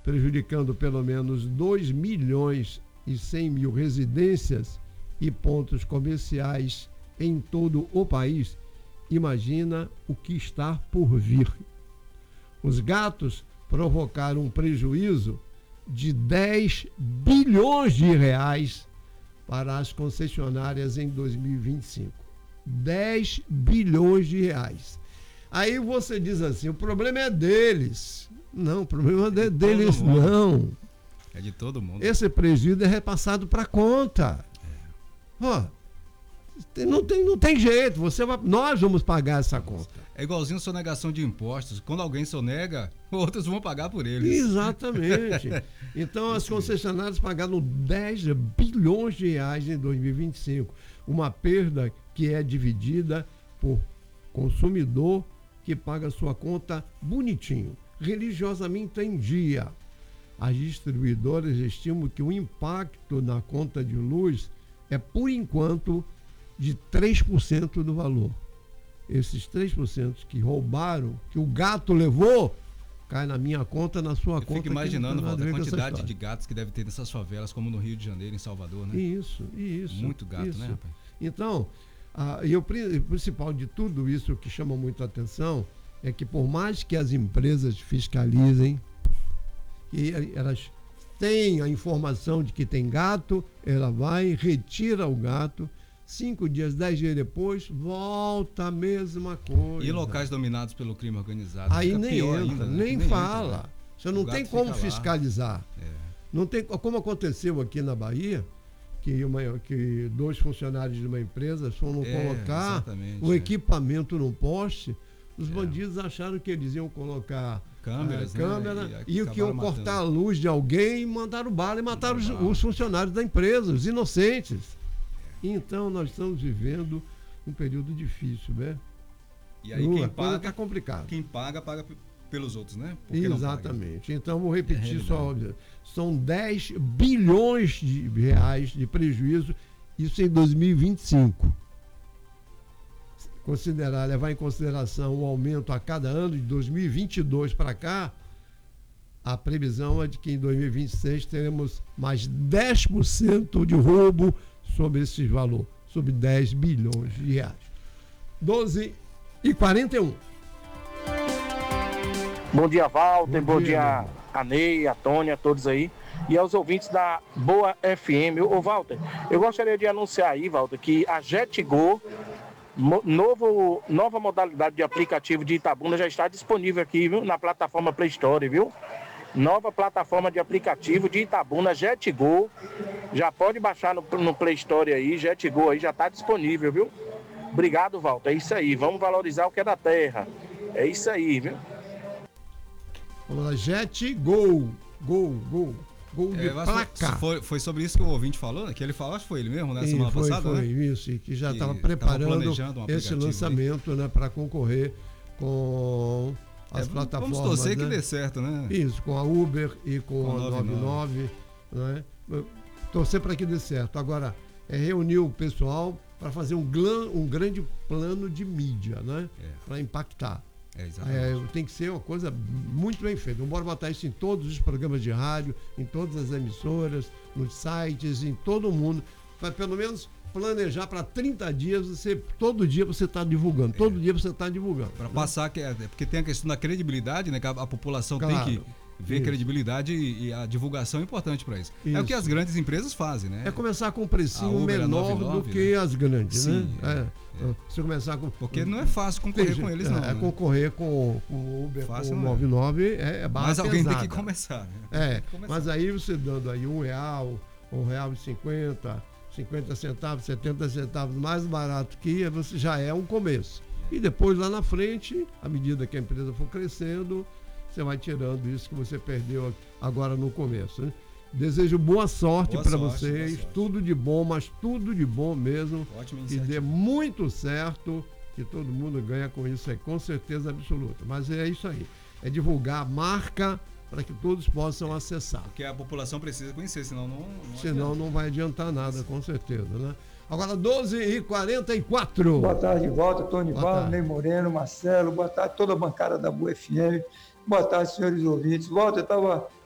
prejudicando pelo menos 2 milhões e 100 mil residências e pontos comerciais em todo o país, imagina o que está por vir. Os gatos provocaram um prejuízo de 10 bilhões de reais para as concessionárias em 2025. 10 bilhões de reais. Aí você diz assim, o problema é deles. Não, o problema é deles não. É de todo mundo. Esse prejuízo é repassado para a conta. Não tem jeito, nós vamos pagar essa conta. É igualzinho sonegação de impostos. Quando alguém sonega, outros vão pagar por eles. Exatamente. Então, as concessionárias pagaram 10 bilhões de reais em 2025. Uma perda que é dividida por consumidor que paga sua conta bonitinho, religiosamente em dia. As distribuidoras estimam que o impacto na conta de luz é, por enquanto, de 3% do valor. Esses 3% que roubaram, que o gato levou, cai na minha conta, na sua conta. Fico imaginando, Walter, a quantidade de gatos que deve ter nessas favelas, como no Rio de Janeiro, em Salvador, né? Isso. Muito gato, né, rapaz? Então, e o principal de tudo isso que chama muito a atenção é que, por mais que as empresas fiscalizem, que elas têm a informação de que tem gato, ela vai, retira o gato, 5 dias, 10 dias depois, volta a mesma coisa. E locais dominados pelo crime organizado. Aí nem entra, ainda, né? nem fala. Entra, né? Você não tem como fiscalizar. Não tem, como aconteceu aqui na Bahia, que 2 funcionários de uma empresa foram colocar o equipamento no poste, os bandidos acharam que eles iam colocar câmera, e que iam cortar a luz de alguém e mandaram bala e mataram os funcionários da empresa, os inocentes. Então, nós estamos vivendo um período difícil, né? E aí quem paga, tá complicado. Quem paga pelos outros, né? Exatamente. Então, vou repetir só. São 10 bilhões de reais de prejuízo, isso em 2025. Levar em consideração o aumento a cada ano, de 2022 para cá, a previsão é de que em 2026 teremos mais 10% de roubo sobre esse valor, sobre 10 bilhões de reais. 12h41. Bom dia, Walter. Bom dia, a Ney, a Tônia, todos aí. E aos ouvintes da Boa FM. Ô, Walter, eu gostaria de anunciar aí, Walter, que a JetGo, nova modalidade de aplicativo de Itabuna, já está disponível aqui, viu, na plataforma Play Store, viu? Nova plataforma de aplicativo de Itabuna, JetGo. Já pode baixar no Play Store aí, JetGo aí já está disponível, viu? Obrigado, Walter. É isso aí. Vamos valorizar o que é da terra. É isso aí, viu? Vamos lá, JetGo. Gol de placa. Foi sobre isso que o ouvinte falou, né? Que ele falou, acho que foi ele mesmo, né? Semana passada, né? Isso, e que já estava preparando esse lançamento, né? Para concorrer com as plataformas. Vamos torcer, né? Que dê certo, né? Isso, com a Uber e com a 99, né? Torcer para que dê certo. Agora, reunir o pessoal para fazer um grande plano de mídia, né? Para impactar. Tem que ser uma coisa muito bem feita. Vamos botar isso em todos os programas de rádio, em todas as emissoras, nos sites, em todo mundo. Para pelo menos planejar para 30 dias, todo dia você está divulgando. Todo dia você está divulgando. Para passar, porque tem a questão da credibilidade, né? Que a população tem que ver credibilidade e a divulgação é importante para isso. É o que as grandes empresas fazem, né? É começar com um precinho menor do que as grandes, sim, né? Você começar com... Porque não é fácil concorrer com eles, não. Né? Concorrer com o Uber, fácil com o 99 é barra Mas alguém pesada. tem que começar, né? Mas aí você dando aí R$1, R$1,50, 50 centavos, 70 centavos mais barato que você já é um começo. E depois lá na frente, à medida que a empresa for crescendo, você vai tirando isso que você perdeu agora no começo, né? Desejo boa sorte para vocês, tudo de bom, mas tudo de bom mesmo. Que dê muito certo, que todo mundo ganha com isso, com certeza absoluta. Mas é isso aí, é divulgar a marca para que todos possam acessar. Porque a população precisa conhecer, senão não vai adiantar nada, com certeza, né? Agora 12h44. Boa tarde, Walter, Tony Val, Ney Moreno, Marcelo, boa tarde toda a bancada da Boa FM. Boa tarde, senhores ouvintes. Walter, eu estava